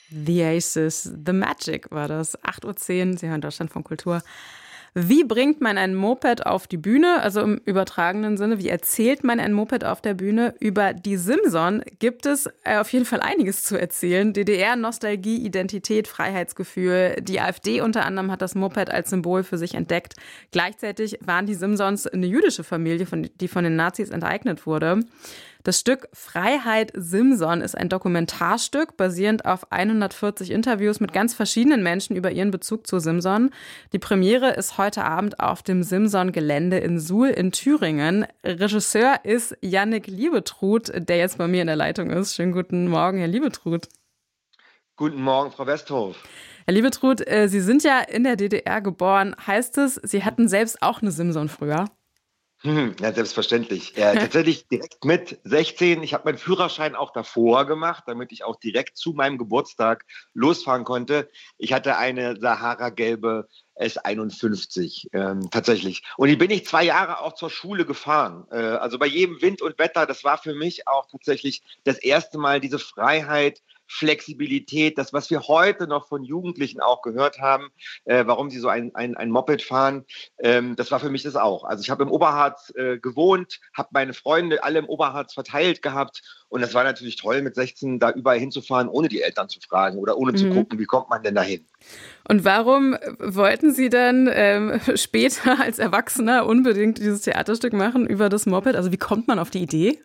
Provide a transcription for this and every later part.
The Aces, The Magic war das. 8:10 Uhr, Sie hören Deutschlandfunk Kultur. Wie bringt man ein Moped auf die Bühne? Also im übertragenen Sinne, wie erzählt man ein Moped auf der Bühne? Über die Simson gibt es auf jeden Fall einiges zu erzählen. DDR, Nostalgie, Identität, Freiheitsgefühl. Die AfD unter anderem hat das Moped als Symbol für sich entdeckt. Gleichzeitig waren die Simsons eine jüdische Familie, die von den Nazis enteignet wurde. Das Stück Freiheit Simson ist ein Dokumentarstück, basierend auf 140 Interviews mit ganz verschiedenen Menschen über ihren Bezug zu Simson. Die Premiere ist heute Abend auf dem Simson-Gelände in Suhl in Thüringen. Regisseur ist Yannick Liebetrud, der jetzt bei mir in der Leitung ist. Schönen guten Morgen, Herr Liebetrud. Guten Morgen, Frau Westhoff. Herr Liebetrud, Sie sind ja in der DDR geboren. Heißt es, Sie hatten selbst auch eine Simson früher? Ja, selbstverständlich. Tatsächlich direkt mit 16. Ich habe meinen Führerschein auch davor gemacht, damit ich auch direkt zu meinem Geburtstag losfahren konnte. Ich hatte eine Sahara-gelbe S51, tatsächlich. Und die bin ich 2 Jahre auch zur Schule gefahren. Also bei jedem Wind und Wetter, das war für mich auch tatsächlich das erste Mal diese Freiheit, Flexibilität, das, was wir heute noch von Jugendlichen auch gehört haben, warum sie so ein Moped fahren, das war für mich das auch. Also ich habe im Oberharz gewohnt, habe meine Freunde alle im Oberharz verteilt gehabt und das war natürlich toll, mit 16 da überall hinzufahren, ohne die Eltern zu fragen oder ohne zu gucken, wie kommt man denn dahin. Und warum wollten Sie dann später als Erwachsener unbedingt dieses Theaterstück machen über das Moped? Also wie kommt man auf die Idee?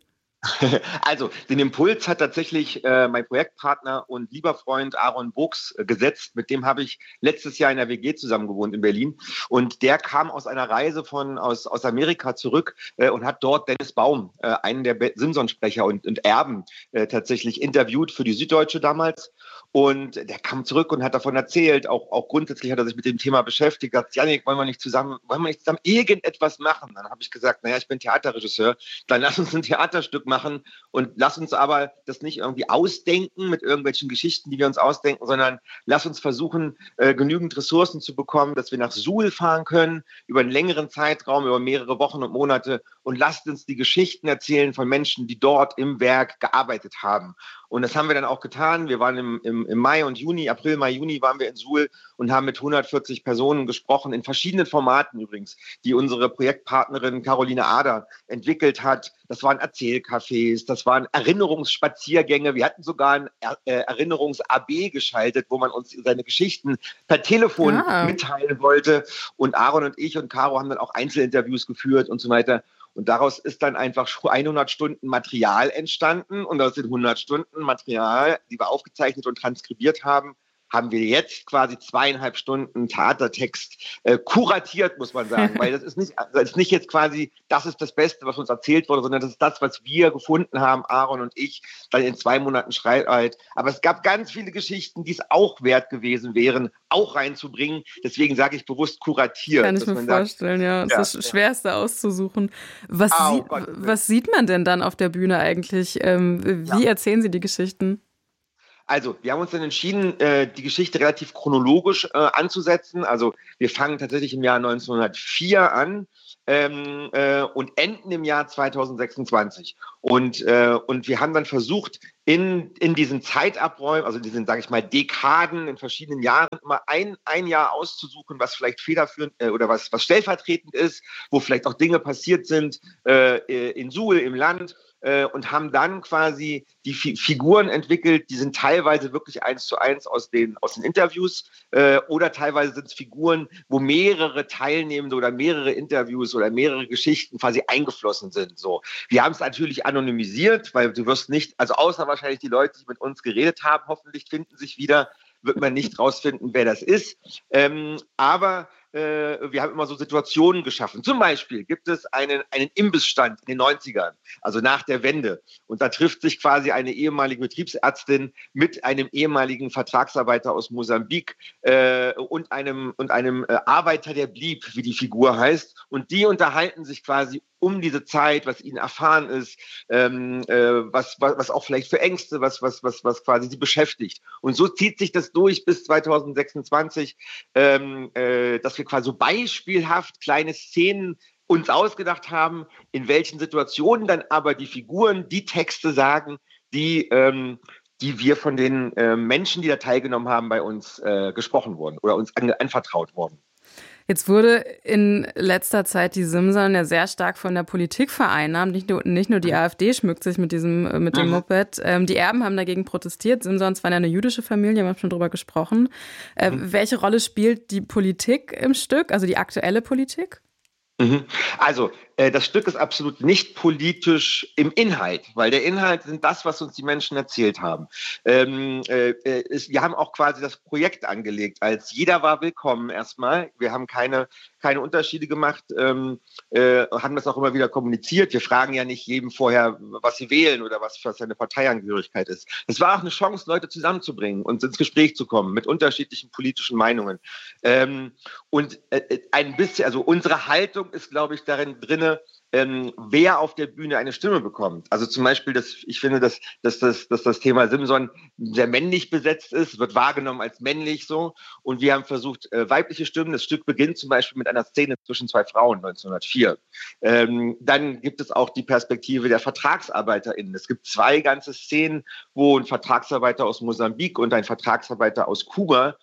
Also, den Impuls hat tatsächlich mein Projektpartner und lieber Freund Aaron Buchs gesetzt. Mit dem habe ich letztes Jahr in der WG zusammen gewohnt in Berlin. Und der kam aus einer Reise aus Amerika zurück und hat dort Dennis Baum, einen der Simson-Sprecher und Erben, tatsächlich interviewt für die Süddeutsche damals. Und der kam zurück und hat davon erzählt. Auch grundsätzlich hat er sich mit dem Thema beschäftigt. Hat gesagt, Jannik, wollen wir nicht zusammen irgendetwas machen? Dann habe ich gesagt, naja, ich bin Theaterregisseur. Dann lass uns ein Theaterstück machen und lass uns aber das nicht irgendwie ausdenken mit irgendwelchen Geschichten, die wir uns ausdenken, sondern lass uns versuchen, genügend Ressourcen zu bekommen, dass wir nach Suhl fahren können, über einen längeren Zeitraum, über mehrere Wochen und Monate und lasst uns die Geschichten erzählen von Menschen, die dort im Werk gearbeitet haben. Und das haben wir dann auch getan. Wir waren im Mai und Juni, April, Mai, Juni waren wir in Suhl und haben mit 140 Personen gesprochen, in verschiedenen Formaten übrigens, die unsere Projektpartnerin Caroline Ader entwickelt hat. Das waren Erzählcafés, das waren Erinnerungsspaziergänge. Wir hatten sogar ein Erinnerungs-AB geschaltet, wo man uns seine Geschichten per Telefon mitteilen wollte. Und Aaron und ich und Caro haben dann auch Einzelinterviews geführt und so weiter. Und daraus ist dann einfach 100 Stunden Material entstanden. Und aus den 100 Stunden Material, die wir aufgezeichnet und transkribiert haben, haben wir jetzt quasi 2,5 Stunden Theatertext kuratiert, muss man sagen. Weil das ist nicht jetzt quasi, das ist das Beste, was uns erzählt wurde, sondern das ist das, was wir gefunden haben, Aaron und ich, dann in 2 Monaten Schreibarbeit. Aber es gab ganz viele Geschichten, die es auch wert gewesen wären, auch reinzubringen. Deswegen sage ich bewusst kuratiert. Kann ich mir vorstellen, ja. Das ist das Schwerste auszusuchen. Was sieht man denn dann auf der Bühne eigentlich? Wie erzählen Sie die Geschichten? Also, wir haben uns dann entschieden, die Geschichte relativ chronologisch anzusetzen. Also, wir fangen tatsächlich im Jahr 1904 an und enden im Jahr 2026. Und wir haben dann versucht, in diesen Zeitabräumen, also diesen, sage ich mal, Dekaden in verschiedenen Jahren, immer ein Jahr auszusuchen, was vielleicht federführend oder was stellvertretend ist, wo vielleicht auch Dinge passiert sind in Suhl, im Land. Und haben dann quasi die Figuren entwickelt, die sind teilweise wirklich 1:1 aus den Interviews oder teilweise sind es Figuren, wo mehrere Teilnehmende oder mehrere Interviews oder mehrere Geschichten quasi eingeflossen sind. So. Wir haben es natürlich anonymisiert, weil du wirst nicht, also außer wahrscheinlich die Leute, die mit uns geredet haben, hoffentlich finden sich wieder, wird man nicht rausfinden, wer das ist. Aber wir haben immer so Situationen geschaffen. Zum Beispiel gibt es einen Imbissstand in den 90ern, also nach der Wende. Und da trifft sich quasi eine ehemalige Betriebsärztin mit einem ehemaligen Vertragsarbeiter aus Mosambik und einem Arbeiter, der blieb, wie die Figur heißt. Und die unterhalten sich quasi um diese Zeit, was ihnen erfahren ist, was auch vielleicht für Ängste, was quasi sie beschäftigt. Und so zieht sich das durch bis 2026, dass wir quasi so beispielhaft kleine Szenen uns ausgedacht haben, in welchen Situationen dann aber die Figuren die Texte sagen, die die wir von den Menschen, die da teilgenommen haben, bei uns gesprochen wurden oder uns anvertraut wurden. Jetzt wurde in letzter Zeit die Simson ja sehr stark von der Politik vereinnahmt. Nicht nur die AfD schmückt sich mit dem Moped. Die Erben haben dagegen protestiert. Simsons waren ja eine jüdische Familie, wir haben schon drüber gesprochen. Welche Rolle spielt die Politik im Stück, also die aktuelle Politik? Also, das Stück ist absolut nicht politisch im Inhalt, weil der Inhalt sind das, was uns die Menschen erzählt haben. Wir haben auch quasi das Projekt angelegt, als jeder war willkommen erstmal. Wir haben keine Unterschiede gemacht, haben das auch immer wieder kommuniziert. Wir fragen ja nicht jedem vorher, was sie wählen oder was seine Parteiangehörigkeit ist. Es war auch eine Chance, Leute zusammenzubringen und ins Gespräch zu kommen mit unterschiedlichen politischen Meinungen. Und ein bisschen, also unsere Haltung ist, glaube ich, darin drinne, wer auf der Bühne eine Stimme bekommt. Also zum Beispiel, ich finde, dass das Thema Simson sehr männlich besetzt ist, wird wahrgenommen als männlich so. Und wir haben versucht, weibliche Stimmen. Das Stück beginnt zum Beispiel mit einer Szene zwischen zwei Frauen 1904. Dann gibt es auch die Perspektive der VertragsarbeiterInnen. Es gibt 2 ganze Szenen, wo ein Vertragsarbeiter aus Mosambik und ein Vertragsarbeiter aus Kuba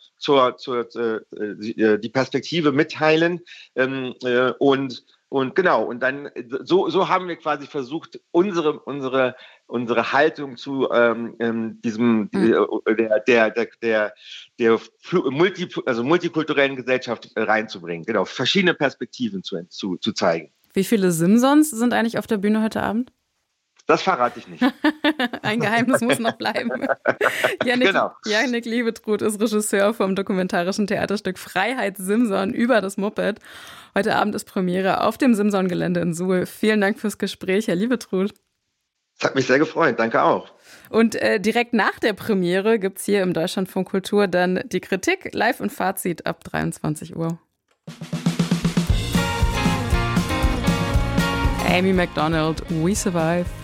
die Perspektive mitteilen. Und genau, und dann so haben wir quasi versucht, unsere Haltung zu der multikulturellen Gesellschaft reinzubringen. Genau, verschiedene Perspektiven zu zeigen. Wie viele Simsons sind eigentlich auf der Bühne heute Abend? Das verrate ich nicht. Ein Geheimnis muss noch bleiben. Yannick Liebetrud ist Regisseur vom dokumentarischen Theaterstück Freiheit Simson über das Moped. Heute Abend ist Premiere auf dem Simson-Gelände in Suhl. Vielen Dank fürs Gespräch, Herr Liebetrud. Das hat mich sehr gefreut. Danke auch. Und direkt nach der Premiere gibt es hier im Deutschlandfunk Kultur dann die Kritik, Live und Fazit ab 23 Uhr. Amy Macdonald, We Survive.